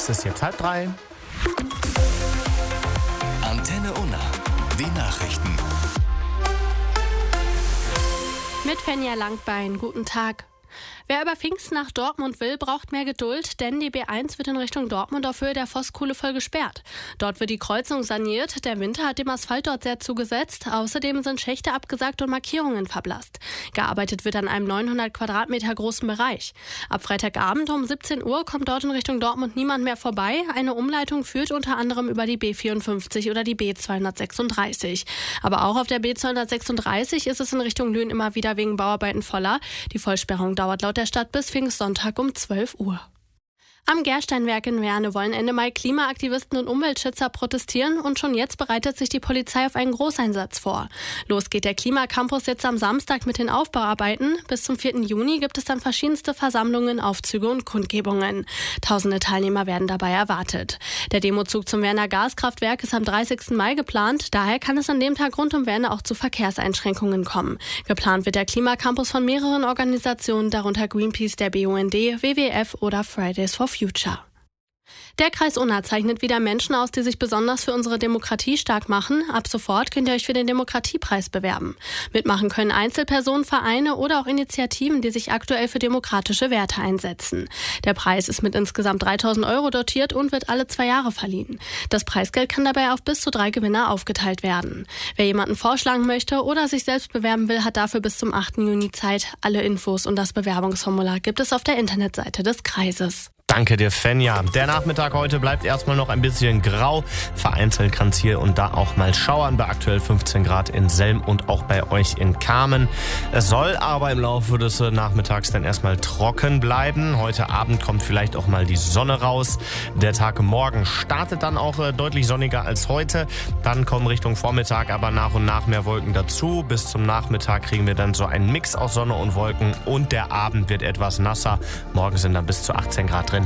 Es ist jetzt 2:30. Antenne Unna, die Nachrichten. Mit Fenja Langbein, guten Tag. Wer über Pfingsten nach Dortmund will, braucht mehr Geduld, denn die B1 wird in Richtung Dortmund auf Höhe der Voskuhle voll gesperrt. Dort wird die Kreuzung saniert, der Winter hat dem Asphalt dort sehr zugesetzt, außerdem sind Schächte abgesagt und Markierungen verblasst. Gearbeitet wird an einem 900 Quadratmeter großen Bereich. Ab Freitagabend um 17 Uhr kommt dort in Richtung Dortmund niemand mehr vorbei. Eine Umleitung führt unter anderem über die B54 oder die B236. Aber auch auf der B236 ist es in Richtung Lünen immer wieder wegen Bauarbeiten voller. Die Vollsperrung dauert laut der Stadt bis Pfingstsonntag um 12 Uhr. Am Gersteinwerk in Werne wollen Ende Mai Klimaaktivisten und Umweltschützer protestieren und schon jetzt bereitet sich die Polizei auf einen Großeinsatz vor. Los geht der Klimacampus jetzt am Samstag mit den Aufbauarbeiten. Bis zum 4. Juni gibt es dann verschiedenste Versammlungen, Aufzüge und Kundgebungen. Tausende Teilnehmer werden dabei erwartet. Der Demozug zum Werner Gaskraftwerk ist am 30. Mai geplant. Daher kann es an dem Tag rund um Werne auch zu Verkehrseinschränkungen kommen. Geplant wird der Klimacampus von mehreren Organisationen, darunter Greenpeace, der BUND, WWF oder Fridays for Future. Der Kreis Unna zeichnet wieder Menschen aus, die sich besonders für unsere Demokratie stark machen. Ab sofort könnt ihr euch für den Demokratiepreis bewerben. Mitmachen können Einzelpersonen, Vereine oder auch Initiativen, die sich aktuell für demokratische Werte einsetzen. Der Preis ist mit insgesamt 3.000 € dotiert und wird alle 2 Jahre verliehen. Das Preisgeld kann dabei auf bis zu 3 Gewinner aufgeteilt werden. Wer jemanden vorschlagen möchte oder sich selbst bewerben will, hat dafür bis zum 8. Juni Zeit. Alle Infos und das Bewerbungsformular gibt es auf der Internetseite des Kreises. Danke dir, Fenja. Der Nachmittag heute bleibt erstmal noch ein bisschen grau. Vereinzelt kann es hier und da auch mal schauern, bei aktuell 15 Grad in Selm und auch bei euch in Kamen. Es soll aber im Laufe des Nachmittags dann erstmal trocken bleiben. Heute Abend kommt vielleicht auch mal die Sonne raus. Der Tag morgen startet dann auch deutlich sonniger als heute. Dann kommen Richtung Vormittag aber nach und nach mehr Wolken dazu. Bis zum Nachmittag kriegen wir dann so einen Mix aus Sonne und Wolken und der Abend wird etwas nasser. Morgen sind dann bis zu 18 Grad drin.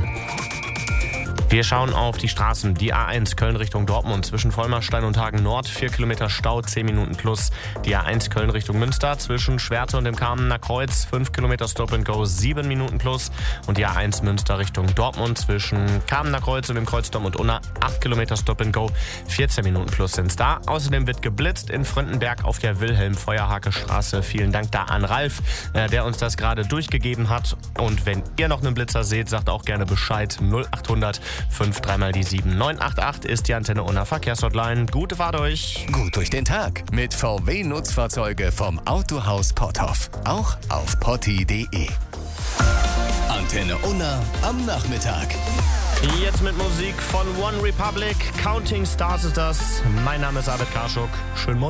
Wir schauen auf die Straßen. Die A1 Köln Richtung Dortmund zwischen Vollmarstein und Hagen Nord 4 Kilometer Stau, 10 Minuten plus. Die A1 Köln Richtung Münster zwischen Schwerte und dem Kamener Kreuz 5 Kilometer Stop and Go, 7 Minuten plus. Und die A1 Münster Richtung Dortmund zwischen Kamener Kreuz und dem Kreuzdamm und Unna 8 Kilometer Stop and Go, 14 Minuten plus sind's da. Außerdem wird geblitzt in Fröndenberg auf der Wilhelm-Feuerhake-Straße. Vielen Dank da an Ralf, der uns das gerade durchgegeben hat. Und wenn ihr noch einen Blitzer seht, sagt auch gerne Bescheid. 0800 5 mal die 7 988 ist die Antenne Unna Verkehrshotline. Gute Fahrt euch. Gut durch den Tag mit VW-Nutzfahrzeuge vom Autohaus Potthoff. Auch auf potti.de. Antenne Unna am Nachmittag. Jetzt mit Musik von One Republic. Counting Stars ist das. Mein Name ist Abed Karschuk. Schönen Morgen.